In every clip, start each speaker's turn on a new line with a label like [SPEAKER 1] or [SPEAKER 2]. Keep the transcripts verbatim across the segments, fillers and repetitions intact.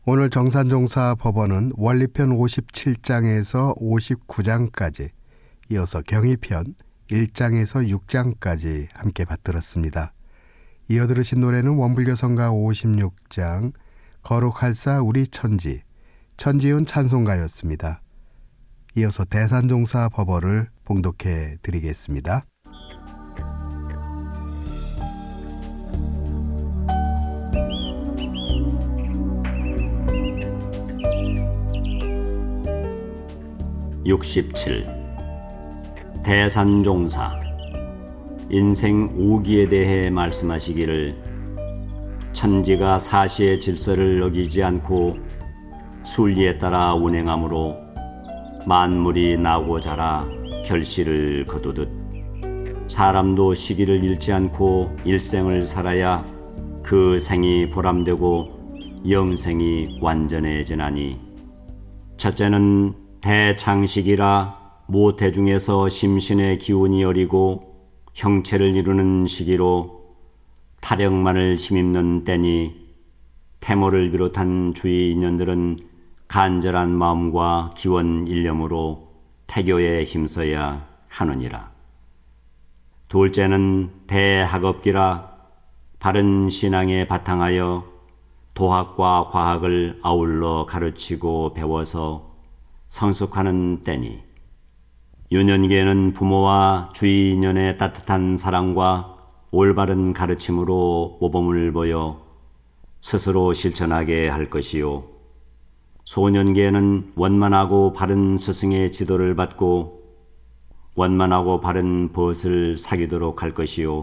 [SPEAKER 1] 오늘 정산종사 법원은 원리편 오십칠 장에서 오십구 장까지, 이어서 경의편 일 장에서 육 장까지 함께 받들었습니다. 이어 들으신 노래는 원불교성가 오십육 장 거룩할사 우리 천지, 천지운 찬송가였습니다. 이어서 대산종사 법어를 봉독해 드리겠습니다.
[SPEAKER 2] 육십칠. 대산종사. 인생 오기에 대해 말씀하시기를, 천지가 사시의 질서를 어기지 않고 순리에 따라 운행함으로 만물이 나고 자라 결실을 거두듯, 사람도 시기를 잃지 않고 일생을 살아야 그 생이 보람되고 영생이 완전해지나니, 첫째는 대창식이라 모태 중에서 심신의 기운이 어리고 형체를 이루는 시기로 타령만을 힘입는 때니, 태모를 비롯한 주위 인연들은 간절한 마음과 기원 일념으로 태교에 힘써야 하느니라. 둘째는 대학업기라 바른 신앙에 바탕하여 도학과 과학을 아울러 가르치고 배워서 성숙하는 때니, 유년기에는 부모와 주위 인연의 따뜻한 사랑과 올바른 가르침으로 모범을 보여 스스로 실천하게 할 것이요, 소년기에는 원만하고 바른 스승의 지도를 받고 원만하고 바른 벗을 사귀도록 할 것이요,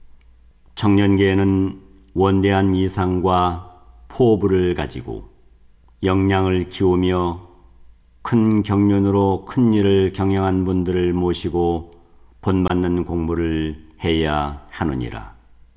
[SPEAKER 2] 청년기에는 원대한 이상과 포부를 가지고 역량을 키우며 큰 경륜으로 큰 일을 경영한 분들을 모시고 본받는 공부를 해야 하느니라.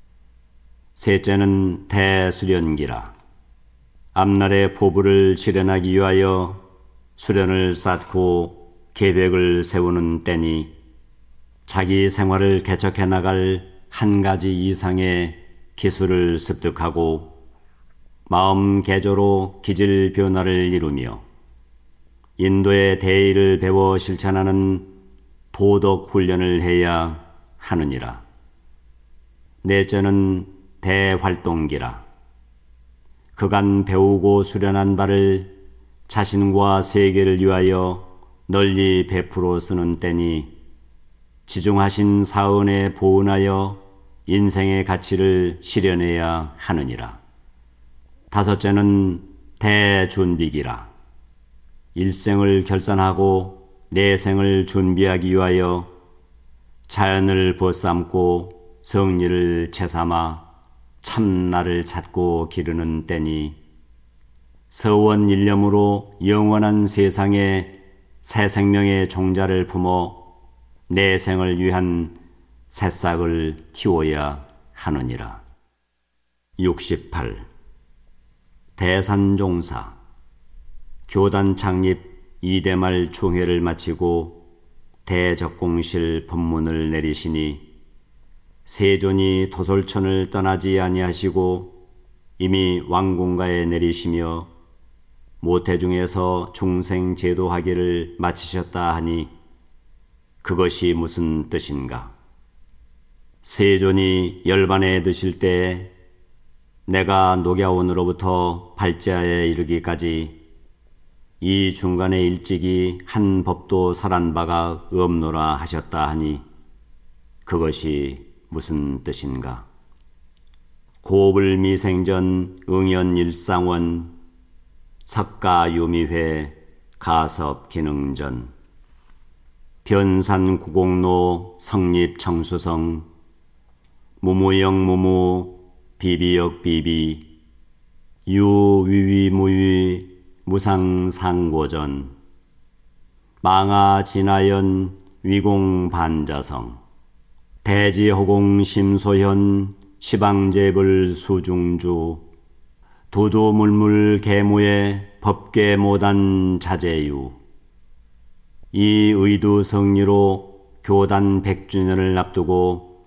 [SPEAKER 2] 셋째는 대수련기라 앞날의 포부를 실현하기 위하여 수련을 쌓고 계획을 세우는 때니, 자기 생활을 개척해 나갈 한 가지 이상의 기술을 습득하고 마음 개조로 기질 변화를 이루며 인도의 대의를 배워 실천하는 도덕 훈련을 해야 하느니라. 넷째는 대활동기라 그간 배우고 수련한 바를 자신과 세계를 위하여 널리 베풀어 쓰는 때니, 지중하신 사은에 보은하여 인생의 가치를 실현해야 하느니라. 다섯째는 대준비기라 일생을 결산하고 내생을 준비하기 위하여 자연을 벗삼고 성리를 채삼아 참나를 찾고 기르는 때니, 서원 일념으로 영원한 세상에 새 생명의 종자를 품어 내생을 위한 새싹을 키워야 하느니라. 육십팔. 대산종사. 교단 창립 이대말 총회를 마치고 대적공실 법문을 내리시니, 세존이 도솔천을 떠나지 아니하시고 이미 왕궁가에 내리시며 모태중에서 중생 제도하기를 마치셨다 하니, 그것이 무슨 뜻인가? 세존이 열반에 드실 때 내가 녹야온으로부터 발제하에 이르기까지 이 중간에 일찍이 한 법도 설한 바가 없노라 하셨다 하니, 그것이 무슨 뜻인가? 고불미생전 응연일상원 석가유미회 가섭기능전 변산구공로 성립청수성 무무영무무 비비역비비 유위위무위 무상상고전 망아진하연 위공반자성 대지호공심소현 시방제불 수중주 도도물물 계무의 법계모단 자제유 이 의두 성리로 교단 백주년을 앞두고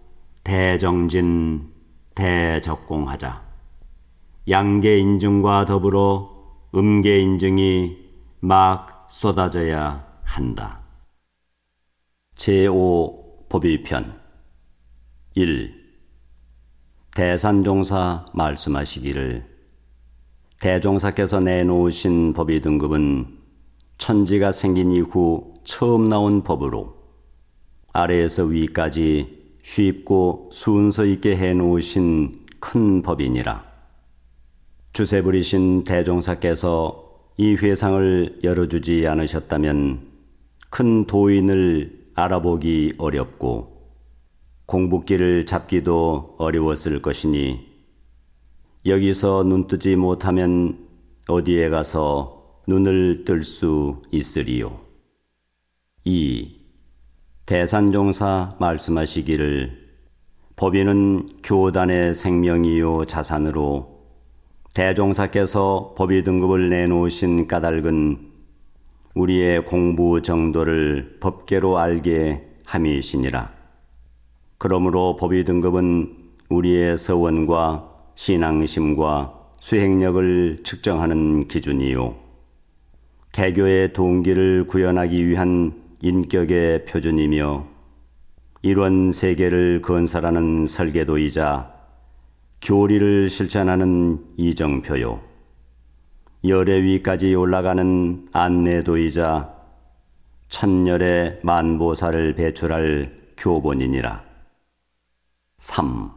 [SPEAKER 2] 대정진 대적공하자. 양계 인증과 더불어 음계 인증이 막 쏟아져야 한다. 제오 법의편 일. 대산종사 말씀하시기를 대종사께서 내놓으신 법의 등급은 천지가 생긴 이후 처음 나온 법으로 아래에서 위까지 쉽고 순서 있게 해놓으신 큰 법이니라. 주세 부리신 대종사께서 이 회상을 열어주지 않으셨다면 큰 도인을 알아보기 어렵고 공부길을 잡기도 어려웠을 것이니 여기서 눈뜨지 못하면 어디에 가서 눈을 뜰 수 있으리요. 이. 대산종사 말씀하시기를 법인은 교단의 생명이요 자산으로 대종사께서 법의 등급을 내놓으신 까닭은 우리의 공부 정도를 법계로 알게 함이시니라. 그러므로 법의 등급은 우리의 서원과 신앙심과 수행력을 측정하는 기준이요 개교의 동기를 구현하기 위한 인격의 표준이며 이런 세계를 건설하는 설계도이자 교리를 실천하는 이정표요 열의 위까지 올라가는 안내도이자 천열의 만보사를 배출할 교본이니라. 삼.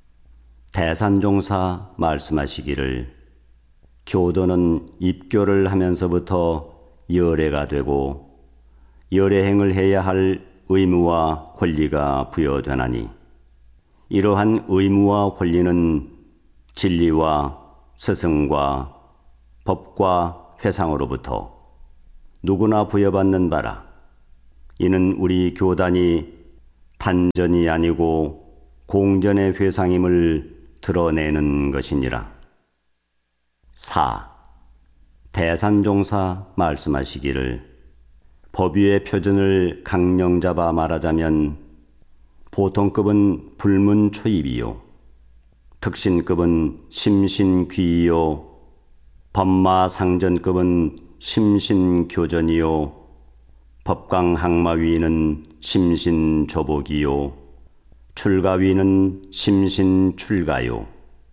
[SPEAKER 2] 대산종사 말씀하시기를 교도는 입교를 하면서부터 열애가 되고 열애행을 해야 할 의무와 권리가 부여되나니 이러한 의무와 권리는 진리와 스승과 법과 회상으로부터 누구나 부여받는 바라. 이는 우리 교단이 단전이 아니고 공전의 회상임을 드러내는 것이니라. 사. 대산종사 말씀하시기를 법위의 표준을 강령 잡아 말하자면 보통급은 불문초입이요 특신급은 심신귀이요 법마상전급은 심신교전이요 법강항마위는 심신조복이요 출가위는 심신출가요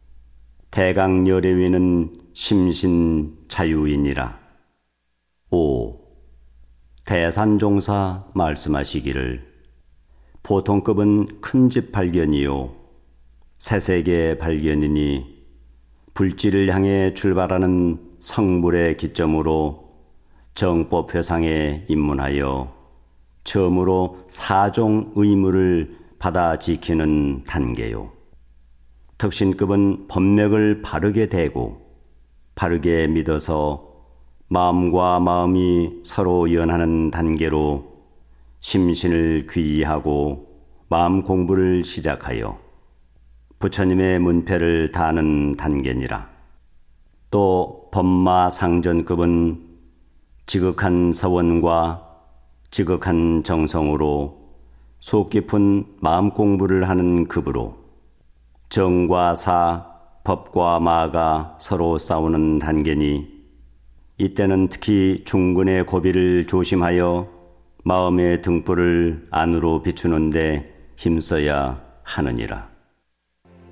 [SPEAKER 2] 대강열애위는 심신자유이니라. 오. 대산종사 말씀하시기를 보통급은 큰집 발견이요 새세계 발견이니 불지를 향해 출발하는 성불의 기점으로 정법회상에 입문하여 처음으로 사종 의무를 받아 지키는 단계요 특신급은 법맥을 바르게 대고 바르게 믿어서 마음과 마음이 서로 연하는 단계로 심신을 귀의하고 마음 공부를 시작하여 부처님의 문패를 다하는 단계니라. 또 법마상전급은 지극한 서원과 지극한 정성으로 속 깊은 마음 공부를 하는 급으로 정과 사, 법과 마가 서로 싸우는 단계니 이때는 특히 중근의 고비를 조심하여 마음의 등불을 안으로 비추는데 힘써야 하느니라.